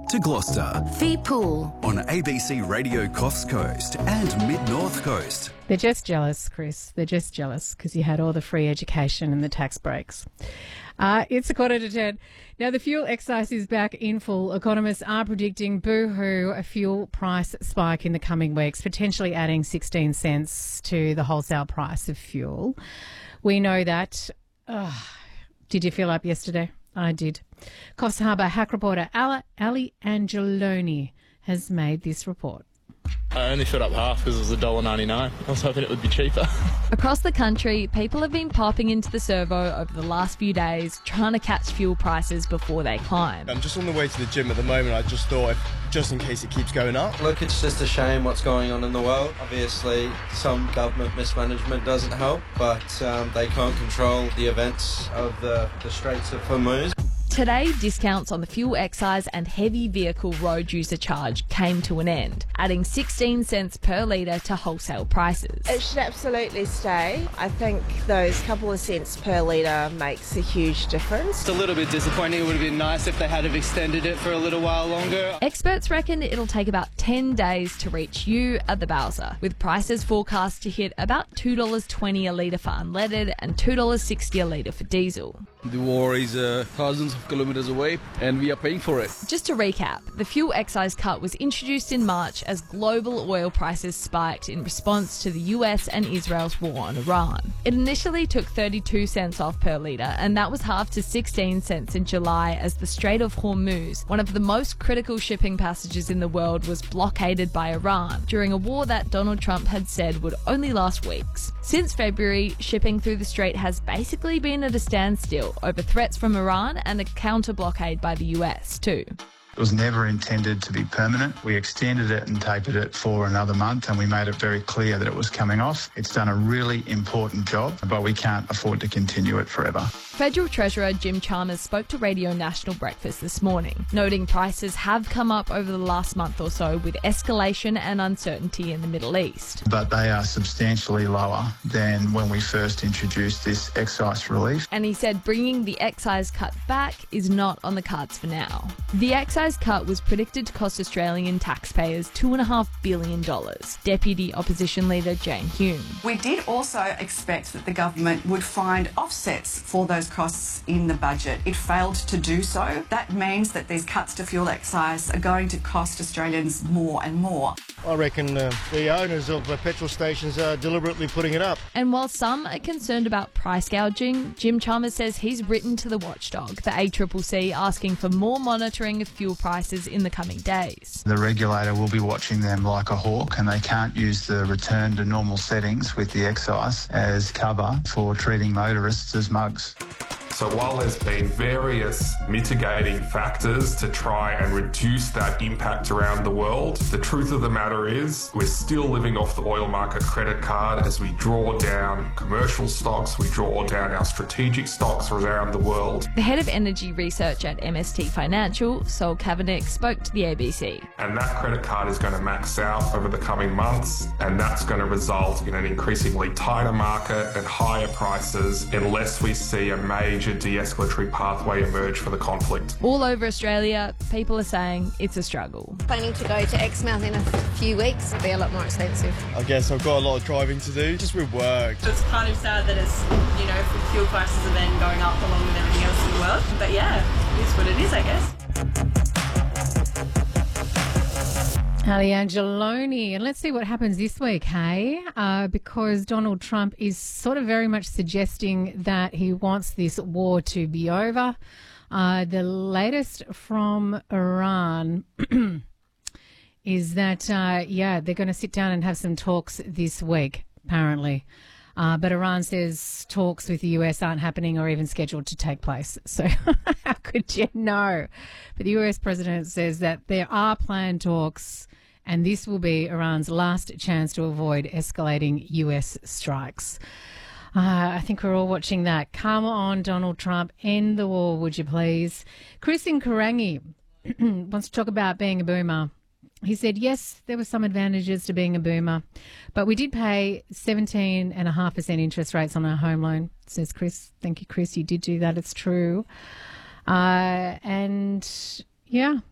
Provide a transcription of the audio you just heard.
to Gloucester. Fee Pool On ABC Radio Coffs Coast and Mid-North Coast. They're just jealous, Chris. They're just jealous because you had all the free education and the tax breaks. It's 10:15. Now, the fuel excise is back in full. Economists are predicting, boo-hoo, a fuel price spike in the coming weeks, potentially adding 16 cents to the wholesale price of fuel. We know that. Did you feel up yesterday? I did. Coffs Harbour hack reporter Ali Angeloni has made this report. I only filled up half because it was $1.99. I was hoping it would be cheaper. Across the country, people have been popping into the servo over the last few days trying to catch fuel prices before they climb. I'm just on the way to the gym at the moment. I just thought, just in case it keeps going up. Look, it's just a shame what's going on in the world. Obviously, some government mismanagement doesn't help, but they can't control the events of the Straits of Hormuz. Today, discounts on the fuel excise and heavy vehicle road user charge came to an end, adding 16 cents per litre to wholesale prices. It should absolutely stay. I think those couple of cents per litre makes a huge difference. It's a little bit disappointing. It would have been nice if they had have extended it for a little while longer. Experts reckon it'll take about 10 days to reach you at the Bowser, with prices forecast to hit about $2.20 a litre for unleaded and $2.60 a litre for diesel. The war is thousands of kilometres away and we are paying for it. Just to recap, the fuel excise cut was introduced in March as global oil prices spiked in response to the US and Israel's war on Iran. It initially took 32 cents off per litre, and that was halved to 16 cents in July as the Strait of Hormuz, one of the most critical shipping passages in the world, was blockaded by Iran during a war that Donald Trump had said would only last weeks. Since February, shipping through the strait has basically been at a standstill over threats from Iran and a counter-blockade by the US too. It was never intended to be permanent. We extended it and tapered it for another month, and we made it very clear that it was coming off. It's done a really important job, but we can't afford to continue it forever. Federal Treasurer Jim Chalmers spoke to Radio National Breakfast this morning, noting prices have come up over the last month or so with escalation and uncertainty in the Middle East. But they are substantially lower than when we first introduced this excise relief. And he said bringing the excise cut back is not on the cards for now. The excise cut was predicted to cost Australian taxpayers $2.5 billion. Deputy Opposition Leader Jane Hume. We did also expect that the government would find offsets for those costs in the budget. It failed to do so. That means that these cuts to fuel excise are going to cost Australians more and more. I reckon the owners of petrol stations are deliberately putting it up. And while some are concerned about price gouging, Jim Chalmers says he's written to the watchdog, the ACCC, asking for more monitoring of fuel prices in the coming days. The regulator will be watching them like a hawk, and they can't use the return to normal settings with the excise as cover for treating motorists as mugs. So while there's been various mitigating factors to try and reduce that impact around the world, the truth of the matter is we're still living off the oil market credit card as we draw down commercial stocks, we draw down our strategic stocks around the world. The head of energy research at MST Financial, Sol Kavanagh, spoke to the ABC. And that credit card is going to max out over the coming months, and that's going to result in an increasingly tighter market and higher prices unless we see a major de-escalatory pathway emerge for the conflict. All over Australia, people are saying it's a struggle. Planning to go to Exmouth in a few weeks. It'll be a lot more expensive. I guess I've got a lot of driving to do, just with work. It's kind of sad that it's, fuel prices are then going up along with everything else in the world. But yeah, it's what it is, I guess. Ali Angeloni, and let's see what happens this week, hey? Because Donald Trump is sort of very much suggesting that he wants this war to be over. The latest from Iran is that, they're going to sit down and have some talks this week, apparently. But Iran says talks with the US aren't happening or even scheduled to take place. So how could you know? But the US president says that there are planned talks, and this will be Iran's last chance to avoid escalating US strikes. I think we're all watching that. Come on, Donald Trump, end the war, would you please? Chris in Karangi wants to talk about being a boomer. He said, yes, there were some advantages to being a boomer, but we did pay 17.5% interest rates on our home loan, says Chris. Thank you, Chris. You did do that. It's true. And, yeah,